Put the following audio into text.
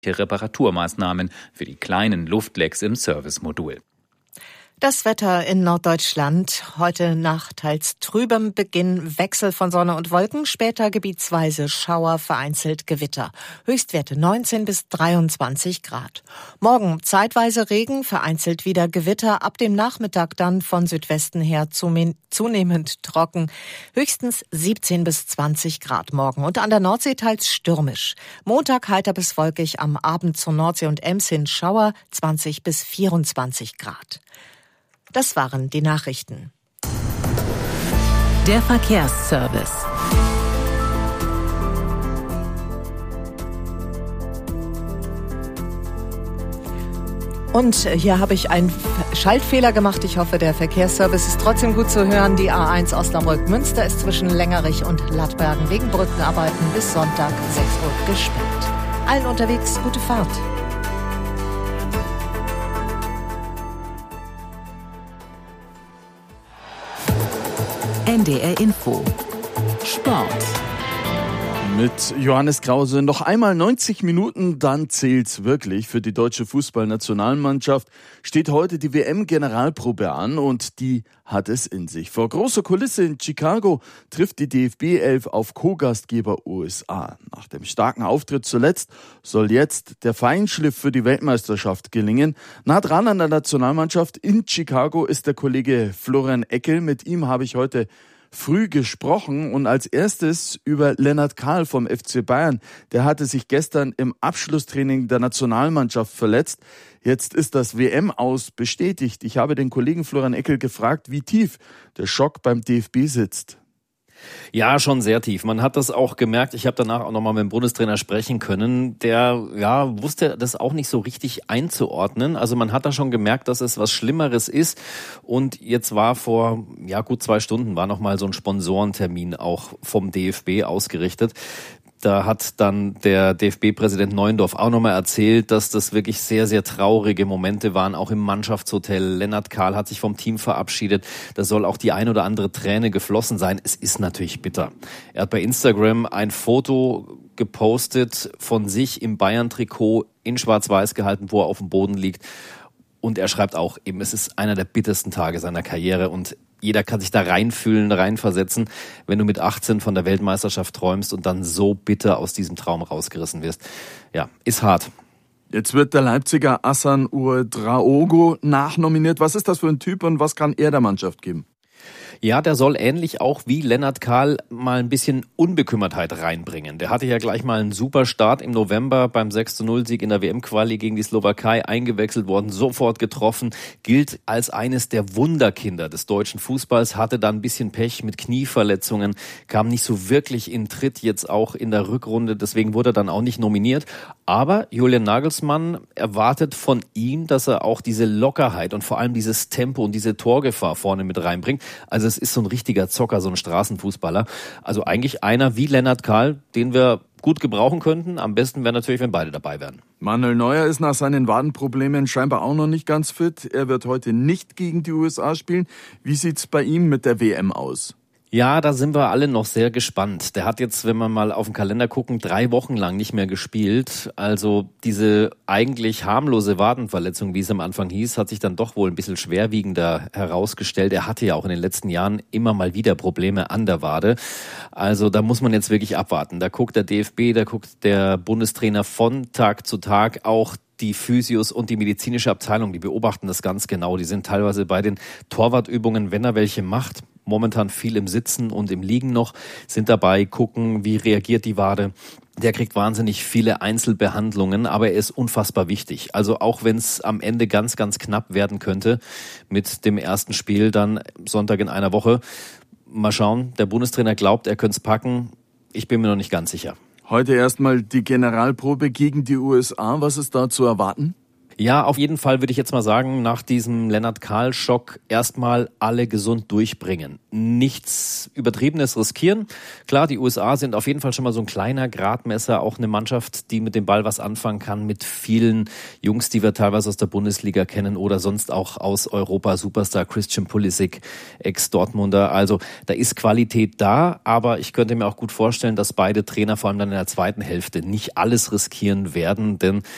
Reparaturmaßnahmen für die kleinen Luftlecks im Servicemodul. Das Wetter in Norddeutschland. Heute nach teils trübem Beginn, Wechsel von Sonne und Wolken, später gebietsweise Schauer, vereinzelt Gewitter. Höchstwerte 19 bis 23 Grad. Morgen zeitweise Regen, vereinzelt wieder Gewitter, ab dem Nachmittag dann von Südwesten her zunehmend trocken. Höchstens 17 bis 20 Grad morgen und an der Nordsee teils stürmisch. Montag heiter bis wolkig, am Abend zur Nordsee und Ems hin Schauer, 20 bis 24 Grad. Das waren die Nachrichten. Der Verkehrsservice. Und hier habe ich einen Schaltfehler gemacht. Ich hoffe, der Verkehrsservice ist trotzdem gut zu hören. Die A1 Osnabrück-Münster ist zwischen Längerich und Lattbergen wegen Brückenarbeiten bis Sonntag 6 Uhr gesperrt. Allen unterwegs gute Fahrt. NDR Info. Sport. Mit Johannes Krause noch einmal 90 Minuten, dann zählt's wirklich. Für die deutsche Fußballnationalmannschaft steht heute die WM-Generalprobe an und die hat es in sich. Vor großer Kulisse in Chicago trifft die DFB-11 auf Co-Gastgeber USA. Nach dem starken Auftritt zuletzt soll jetzt der Feinschliff für die Weltmeisterschaft gelingen. Nah dran an der Nationalmannschaft in Chicago ist der Kollege Florian Eckel. Mit ihm habe ich heute früh gesprochen und als erstes über Lennart Kahl vom FC Bayern. Der hatte sich gestern im Abschlusstraining der Nationalmannschaft verletzt. Jetzt ist das WM-Aus bestätigt. Ich habe den Kollegen Florian Eckel gefragt, wie tief der Schock beim DFB sitzt. Ja, schon sehr tief. Man hat das auch gemerkt. Ich habe danach auch nochmal mit dem Bundestrainer sprechen können. Der wusste das auch nicht so richtig einzuordnen. Also man hat da schon gemerkt, dass es was Schlimmeres ist. Und jetzt war vor gut 2 Stunden war nochmal so ein Sponsorentermin auch vom DFB ausgerichtet. Da hat dann der DFB-Präsident Neuendorf auch nochmal erzählt, dass das wirklich sehr, sehr traurige Momente waren, auch im Mannschaftshotel. Lennart Kahl hat sich vom Team verabschiedet. Da soll auch die ein oder andere Träne geflossen sein. Es ist natürlich bitter. Er hat bei Instagram ein Foto gepostet von sich im Bayern-Trikot in Schwarz-Weiß gehalten, wo er auf dem Boden liegt. Und er schreibt auch eben, es ist einer der bittersten Tage seiner Karriere und jeder kann sich da reinfühlen, reinversetzen, wenn du mit 18 von der Weltmeisterschaft träumst und dann so bitter aus diesem Traum rausgerissen wirst. Ja, ist hart. Jetzt wird der Leipziger Hassan Ouedraogo nachnominiert. Was ist das für ein Typ und was kann er der Mannschaft geben? Ja, der soll ähnlich auch wie Lennart Kahl mal ein bisschen Unbekümmertheit reinbringen. Der hatte ja gleich mal einen super Start im November beim 6:0-Sieg in der WM-Quali gegen die Slowakei, eingewechselt worden, sofort getroffen, gilt als eines der Wunderkinder des deutschen Fußballs, hatte dann ein bisschen Pech mit Knieverletzungen, kam nicht so wirklich in Tritt jetzt auch in der Rückrunde, deswegen wurde er dann auch nicht nominiert. Aber Julian Nagelsmann erwartet von ihm, dass er auch diese Lockerheit und vor allem dieses Tempo und diese Torgefahr vorne mit reinbringt. Also es ist so ein richtiger Zocker, so ein Straßenfußballer. Also eigentlich einer wie Lennart Kahl, den wir gut gebrauchen könnten. Am besten wäre natürlich, wenn beide dabei wären. Manuel Neuer ist nach seinen Wadenproblemen scheinbar auch noch nicht ganz fit. Er wird heute nicht gegen die USA spielen. Wie sieht's bei ihm mit der WM aus? Ja, da sind wir alle noch sehr gespannt. Der hat jetzt, wenn wir mal auf den Kalender gucken, 3 Wochen lang nicht mehr gespielt. Also diese eigentlich harmlose Wadenverletzung, wie es am Anfang hieß, hat sich dann doch wohl ein bisschen schwerwiegender herausgestellt. Er hatte ja auch in den letzten Jahren immer mal wieder Probleme an der Wade. Also da muss man jetzt wirklich abwarten. Da guckt der DFB, da guckt der Bundestrainer von Tag zu Tag, auch die Physios und die medizinische Abteilung, die beobachten das ganz genau. Die sind teilweise bei den Torwartübungen, wenn er welche macht, momentan viel im Sitzen und im Liegen noch, sind dabei, gucken, wie reagiert die Wade. Der kriegt wahnsinnig viele Einzelbehandlungen, aber er ist unfassbar wichtig. Also auch wenn es am Ende ganz, ganz knapp werden könnte mit dem ersten Spiel dann Sonntag in einer Woche. Mal schauen, der Bundestrainer glaubt, er könnte es packen. Ich bin mir noch nicht ganz sicher. Heute erstmal die Generalprobe gegen die USA. Was ist da zu erwarten? Ja, auf jeden Fall würde ich jetzt mal sagen, nach diesem Lennart Kahl-Schock erstmal alle gesund durchbringen. Nichts Übertriebenes riskieren. Klar, die USA sind auf jeden Fall schon mal so ein kleiner Gradmesser, auch eine Mannschaft, die mit dem Ball was anfangen kann, mit vielen Jungs, die wir teilweise aus der Bundesliga kennen oder sonst auch aus Europa. Superstar Christian Pulisic, Ex-Dortmunder. Also da ist Qualität da, aber ich könnte mir auch gut vorstellen, dass beide Trainer vor allem dann in der zweiten Hälfte nicht alles riskieren werden, denn